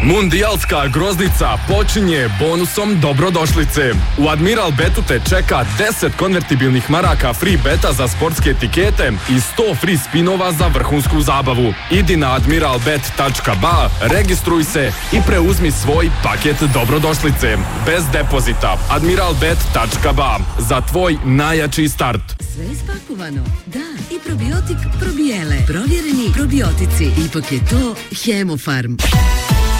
Mundijalska groznica počinje bonusom dobrodošlice. U Admiral Betu te čeka 10 konvertibilnih maraka free beta za sportske etikete i 100 free spinova za vrhunsku zabavu. Idi na admiralbet.ba, registruj se i preuzmi svoj paket dobrodošlice. Bez depozita. admiralbet.ba. Za tvoj najjači start. Sve je spakovano. Da, i probiotik probijele. Provjereni probiotici. Ipak je to Hemofarm.